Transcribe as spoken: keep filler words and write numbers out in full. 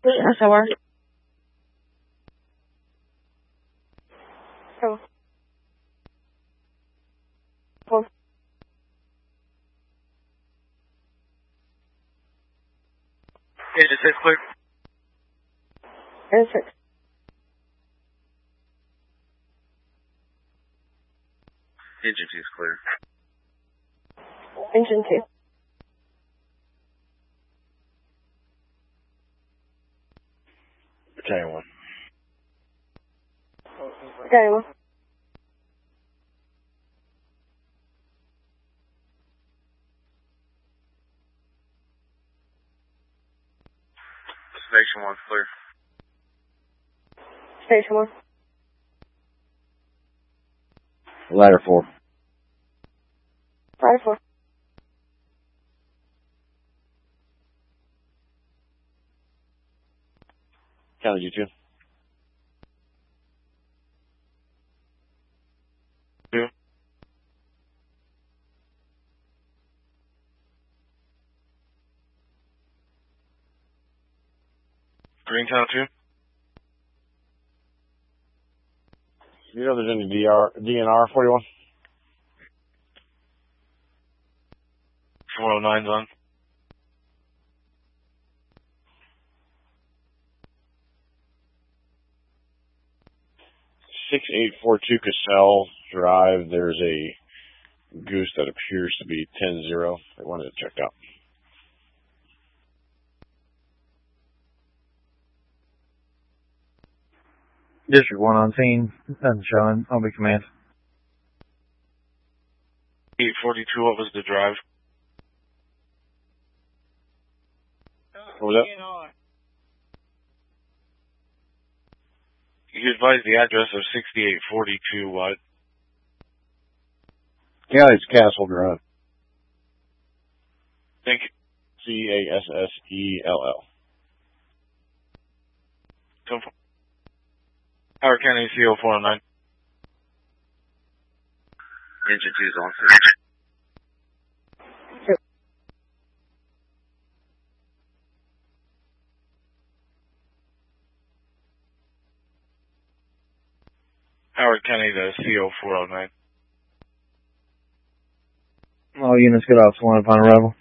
S O R. Oh. Four. Engine six clear. Engine six. Engine two is clear. Engine two. Battalion one. Battalion one. Station one clear. Station one. Ladder four. Ladder four. County G two. Two. Greentown two. You know there's any D R, D N R forty-one? four oh nine's on. six eight four two Cassell Drive, there's a goose that appears to be ten zero. I wanted to check out. District one on scene. Nothing showing. I'll be command. eight forty-two, what was the drive? What was that? You advised the address of sixty-eight forty-two what? Yeah, it's Castle Drive. Thank you. C A S S E L L. Howard County C O four oh nine. Engine two is on six. Howard County to C O four oh nine. All units get off one upon arrival.